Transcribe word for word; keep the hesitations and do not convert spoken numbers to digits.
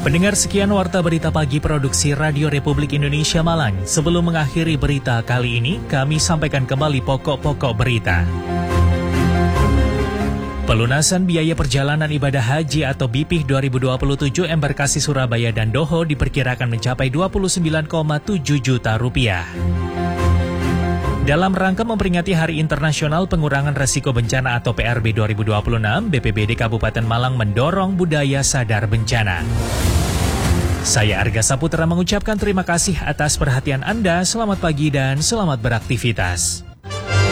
Pendengar, sekian Warta Berita Pagi Produksi Radio Republik Indonesia Malang. Sebelum mengakhiri berita kali ini, kami sampaikan kembali pokok-pokok berita. Pelunasan biaya perjalanan ibadah haji atau B P I H dua ribu dua puluh tujuh embarkasi Surabaya dan Doho diperkirakan mencapai dua puluh sembilan koma tujuh juta rupiah. Dalam rangka memperingati Hari Internasional Pengurangan Resiko Bencana atau P R B dua ribu dua puluh enam, B P B D Kabupaten Malang mendorong budaya sadar bencana. Saya Arga Saputra mengucapkan terima kasih atas perhatian Anda, selamat pagi dan selamat beraktivitas.